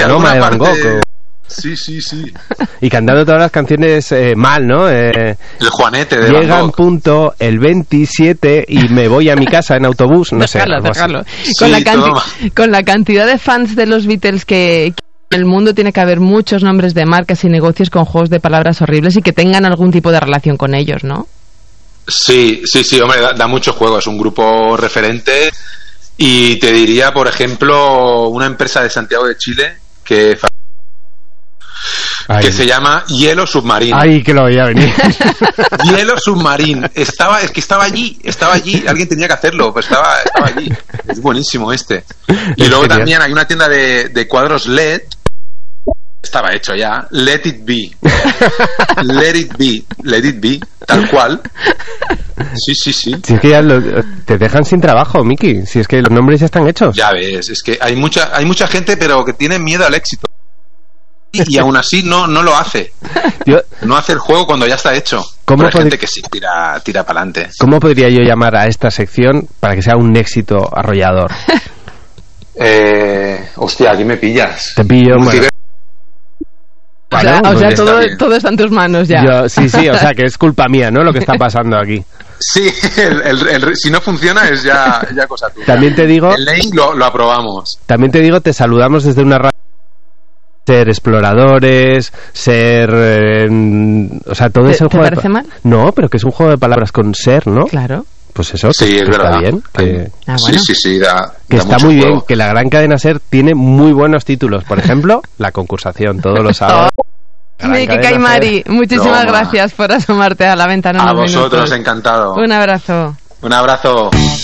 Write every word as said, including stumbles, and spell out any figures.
Genoma de Van parte... Gogh. O... Sí, sí, sí. Y cantando todas las canciones eh, mal, ¿no? Eh, el Juanete de Llega Van en Gogh. punto el veintisiete y me voy a mi casa en autobús, no sé. Dejarlo, dejarlo. Sí, Con, la canti- toma. con la cantidad de fans de los Beatles que, que en el mundo tiene que haber muchos nombres de marcas y negocios con juegos de palabras horribles y que tengan algún tipo de relación con ellos, ¿no? Sí, sí, sí, hombre, da, da mucho juego, es un grupo referente y te diría, por ejemplo, una empresa de Santiago de Chile que, que se llama Hielo Submarine. Ay, que lo veía venir. Hielo Submarine, estaba, es que estaba allí, estaba allí, alguien tenía que hacerlo, pues estaba, estaba allí, es buenísimo este. Y Es luego genial. también hay una tienda de, de cuadros L E D. Estaba hecho ya. Let it be. Let it be. Let it be. Tal cual. Sí, sí, sí. Si es que ya lo- te dejan sin trabajo, Miki. Si es que los nombres ya están hechos. Ya ves, es que hay mucha, hay mucha gente, pero que tiene miedo al éxito. Y, y aún así no, no lo hace. Yo, No hace el juego cuando ya está hecho. ¿Cómo Pero hay pod- gente que sí tira, tira para adelante. ¿Cómo podría yo llamar a esta sección para que sea un éxito arrollador? Eh, hostia, aquí me pillas. Te pillo, Multiver- bueno. O sea, Bueno, o sea pues todo, está bien. todo está en tus manos ya. Yo, sí, sí, o sea que es culpa mía, ¿no? Lo que está pasando aquí. Sí, el, el- el- si no funciona es ya, ya cosa tuya. También te digo, El link lo, lo aprobamos. también te digo, te saludamos desde una radio. Ser exploradores, ser, eh, o sea, todo ¿Te- eso. te parece mal? No, pero que es un juego de palabras con ser, ¿no? Claro. Pues eso, Sí, que, es que está verdad. bien, que, Ah, Sí, bueno. sí, sí, da, que da está mucho muy bien, juego. que la gran cadena Ser tiene muy buenos títulos. Por ejemplo, La Concursación, todos los sábados. Gran Miki cadena Caimari, muchísimas Toma. gracias por asomarte a la ventana A unos vosotros, minutos. encantado. Un abrazo. Un abrazo.